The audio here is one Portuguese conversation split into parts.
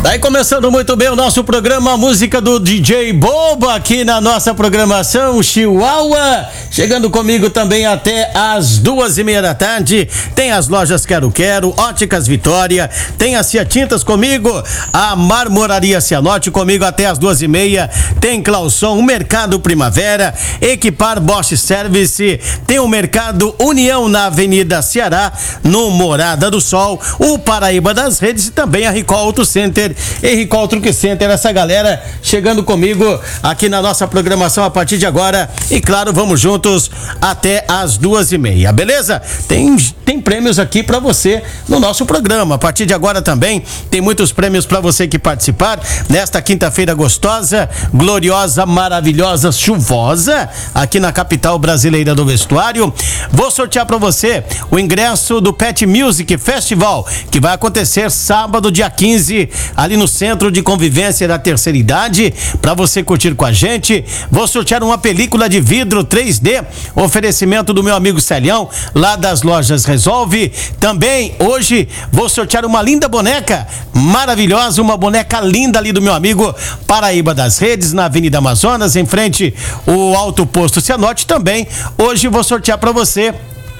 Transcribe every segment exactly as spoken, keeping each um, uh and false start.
Daí começando muito bem o nosso programa, a música do D J Bobo aqui na nossa programação, Chihuahua, chegando comigo também até as duas e meia da tarde. Tem as lojas Quero Quero, Óticas Vitória, tem a Cia Tintas comigo, a Marmoraria Cianorte comigo até as duas e meia, tem Clauson, o Mercado Primavera, Equipar Bosch Service, tem o Mercado União na Avenida Ceará, no Morada do Sol, o Paraíba das Redes e também a Rico Auto Center. Henrico Truque Center, essa galera chegando comigo aqui na nossa programação a partir de agora e claro, vamos juntos até as duas e meia, beleza? Tem, tem prêmios aqui pra você no nosso programa, a partir de agora também tem muitos prêmios pra você que participar nesta quinta-feira gostosa, gloriosa, maravilhosa, chuvosa aqui na capital brasileira do vestuário. Vou sortear pra você o ingresso do Pet Music Festival que vai acontecer sábado, dia quinze, ali no Centro de Convivência da Terceira Idade, para você curtir com a gente. Vou sortear uma película de vidro três D, oferecimento do meu amigo Celião, lá das lojas Resolve. Também hoje vou sortear uma linda boneca, maravilhosa, uma boneca linda ali do meu amigo Paraíba das Redes, na Avenida Amazonas, em frente ao Alto Posto Cianorte. Também hoje vou sortear para você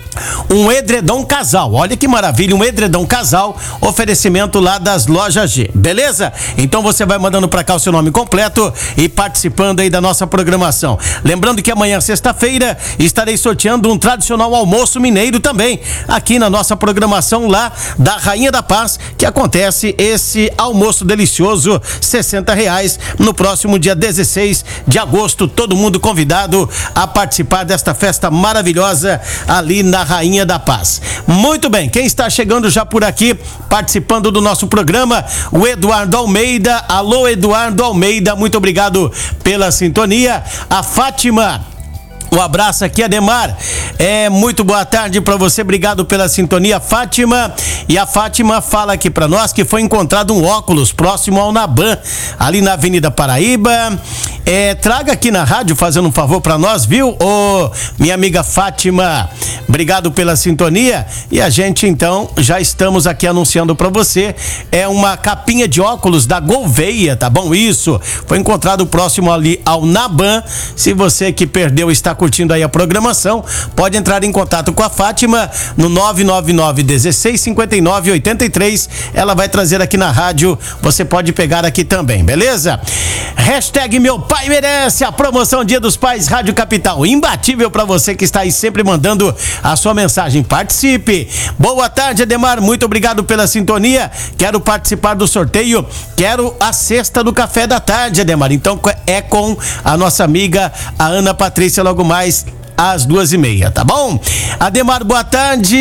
um edredom casal, olha que maravilha, um edredom casal, oferecimento lá das lojas G, beleza? Então você vai mandando pra cá o seu nome completo e participando aí da nossa programação. Lembrando que amanhã, sexta-feira, estarei sorteando um tradicional almoço mineiro também, aqui na nossa programação lá da Rainha da Paz, que acontece esse almoço delicioso, sessenta reais, no próximo dia dezesseis de agosto, todo mundo convidado a participar desta festa maravilhosa ali na Rainha da Paz. Muito bem, quem está chegando já por aqui, participando do nosso programa, o Eduardo Almeida. Alô, Eduardo Almeida, muito obrigado pela sintonia. A Fátima, um abraço aqui, Ademar. É, muito boa tarde pra você, obrigado pela sintonia, Fátima. E a Fátima fala aqui pra nós que foi encontrado um óculos próximo ao Naban, ali na Avenida Paraíba. É, traga aqui na rádio, fazendo um favor pra nós, viu? Ô, minha amiga Fátima, obrigado pela sintonia. E a gente então já estamos aqui anunciando pra você, é uma capinha de óculos da Gouveia, tá bom? Isso, foi encontrado próximo ali ao Naban. Se você que perdeu está curtindo aí a programação, pode entrar em contato com a Fátima no nove nove nove, dezesseis, cinquenta e nove, oitenta e três. Ela vai trazer aqui na rádio, você pode pegar aqui também, beleza? Hashtag Meu Pai Merece, a promoção Dia dos Pais Rádio Capital, imbatível pra você que está aí sempre mandando a sua mensagem. Participe. Boa tarde, Ademar, muito obrigado pela sintonia. Quero participar do sorteio, quero a cesta do café da tarde, Ademar. Então é com a nossa amiga, a Ana Patrícia, logo mais às duas e meia, tá bom? Ademar, boa tarde.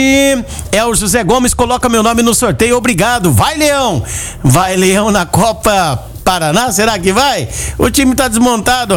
É o José Gomes, coloca meu nome no sorteio, obrigado. Vai, Leão! Vai, Leão, na Copa Paraná, será que vai? O time tá desmontado.